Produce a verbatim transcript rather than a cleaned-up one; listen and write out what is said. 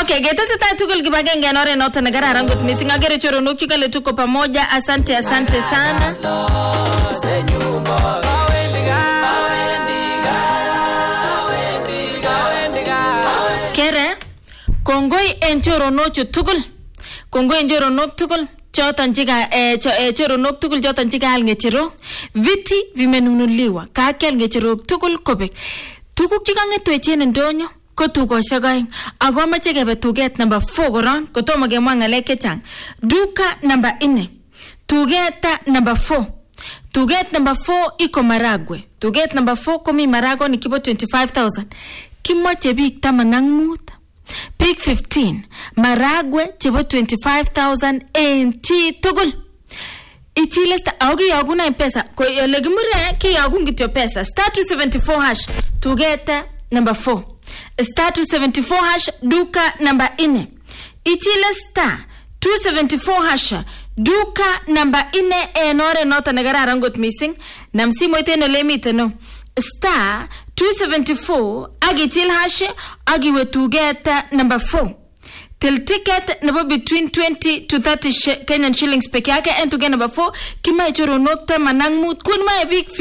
Okay, geteseta tukul kibagenge en oret noton nekararan kot missing. Agere choronok chukale tuko pamoja. Asante, asante sana. Kere kongoi en choronok chu tukul. Kongoi en choronok tukul. Choton chika eh, cho, eh, choronok tukul choton chika al ngechero. Viti vimenunuliwa. Kakel ngechero tukul kobek. Tukuk chika ngetwechen ndonyo ko tukoshek aeng. Ako amache kebe tuget number four koron kotomo kemwa ngalek chechang. Duka number four. Tugeta number four. Tuget number four iko Maragwe. Tuget number four komi Maragwe ni kibo twenty-five thousand. Kimoche biik taman ak mut. Big fifteen. Maragwe chebo twenty-five thousand en chi tugul. Ichile sta augi yaguna pesa. Ko legimure ki yagun gityo pesa. Star two seventy-four hash. Tugeta number four. Star two seventy-four hash duka number four. Ichile star two seventy-four hash duka number four enore nota negararan got missing. Namsimo iteno lemiteno. Star two seventy-four agitil hash agiwe tugeta number four. Till ticket number between twenty to thirty sh- Kenyan shillings peke yake and to get number four kima ichoro nokta manang mut kun ma big